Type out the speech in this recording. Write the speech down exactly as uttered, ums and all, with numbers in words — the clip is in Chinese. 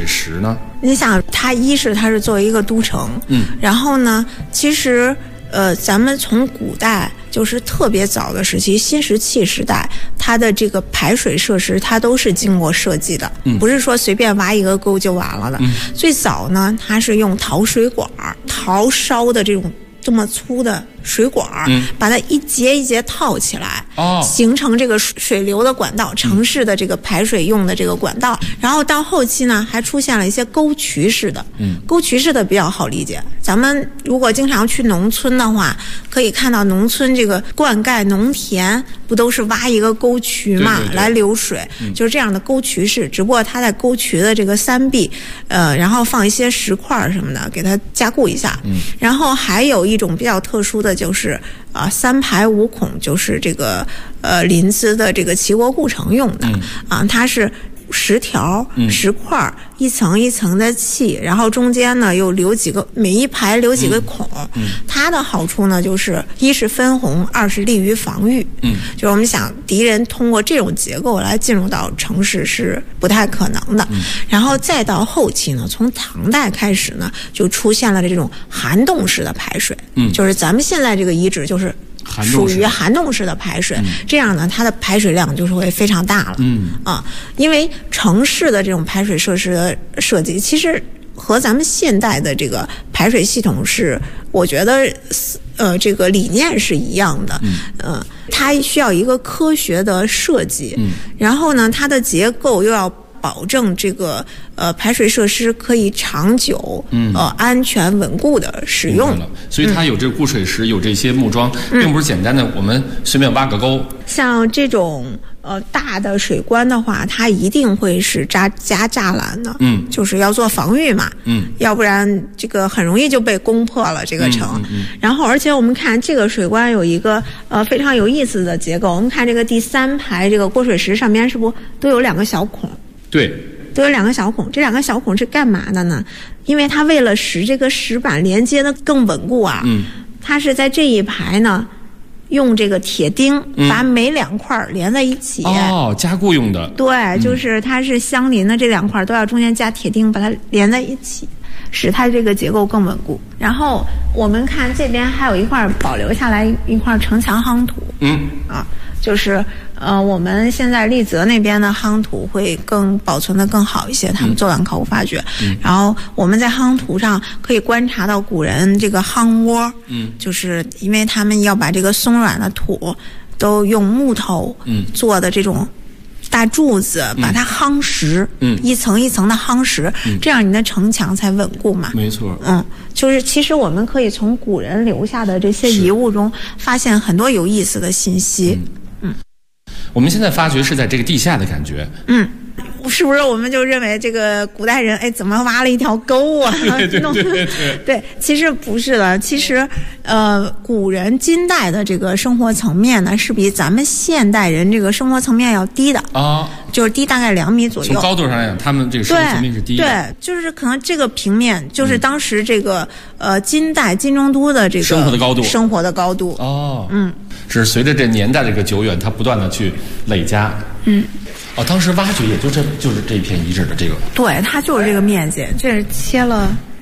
水石呢？ 你想，它一是它是作为一个都城， 嗯， 然后呢，其实呃，咱们从古代就是特别早的时期，新石器时代，它的这个排水设施它都是经过设计的，嗯，不是说随便挖一个沟就完了的。嗯、最早呢，它是用陶水管、陶烧的这种这么粗的水管，嗯，把它一节一节套起来，哦，形成这个水流的管道，城市的这个排水用的这个管道。嗯、然后到后期呢，还出现了一些沟渠式的，嗯，沟渠式的比较好理解。咱们如果经常去农村的话，可以看到农村这个灌溉农田不都是挖一个沟渠嘛，对对对，来流水，嗯，就是这样的沟渠式。只不过它在沟渠的这个三壁，呃，然后放一些石块什么的，给它加固一下。嗯，然后还有一种比较特殊的就是啊、呃，三排五孔，就是这个呃临淄的这个齐国故城用的，嗯、啊，它是石条、石块、嗯、一层一层的砌，然后中间呢又留几个，每一排留几个孔。嗯嗯、它的好处呢，就是一是分红，二是利于防御。嗯，就是我们想敌人通过这种结构来进入到城市是不太可能的。嗯、然后再到后期呢，从唐代开始呢，就出现了这种涵洞式的排水。嗯，就是咱们现在这个遗址就是属于涵洞式的排水，嗯、这样呢，它的排水量就是会非常大了。嗯啊，因为城市的这种排水设施的设计，其实和咱们现代的这个排水系统是，我觉得呃这个理念是一样的。嗯，呃，它需要一个科学的设计。嗯，然后呢，它的结构又要保证这个呃排水设施可以长久、嗯、呃安全稳固的使用。 所以它有这个固水石，嗯、有这些木桩，并不是简单的我们随便挖个沟。 像这种呃大的水关的话，它一定会是扎加栅栏的，嗯，就是要做防御嘛，嗯，要不然这个很容易就被攻破了这个城。嗯嗯嗯、然后而且我们看这个水关有一个呃非常有意思的结构，我们看这个第三排这个过水石上面是不是都有两个小孔？ 对， 都有两个小孔。这两个小孔是干嘛的呢？因为它为了使这个石板连接的更稳固啊，嗯，它是在这一排呢，用这个铁钉把每两块连在一起。 嗯、哦，加固用的。 对，就是它是相邻的这两块都要中间加铁钉把它连在一起，使它这个结构更稳固。然后我们看这边还有一块保留下来一块城墙夯土。嗯啊。就是呃，我们现在丽泽那边的夯土会更保存的更好一些，他们做完考古发掘。嗯、然后我们在夯土上可以观察到古人这个夯窝，嗯，就是因为他们要把这个松软的土都用木头做的这种大柱子，嗯、把它夯实，嗯，一层一层的夯实，嗯、这样你的城墙才稳固嘛。 没错， 嗯，就是其实我们可以从古人留下的这些遗物中发现很多有意思的信息。嗯嗯，我们现在发掘是在这个地下的感觉。 嗯，是不是我们就认为这个古代人哎怎么挖了一条沟啊？ 对对对对对， 对，其实不是的。其实呃，古人金代的这个生活层面呢，是比咱们现代人这个生活层面要低的啊，就是低大概两米左右。 从高度上来讲，他们这个生活层面是低的。 对，就是可能这个平面就是当时这个、嗯、呃金代金中都的这个生活的高度， 生活的高度。 哦，嗯。是随着这年代这个久远，它不断的去累加。嗯，哦，当时挖掘也就这就是这片遗址的这个。 对，它就是这个面积，这是切了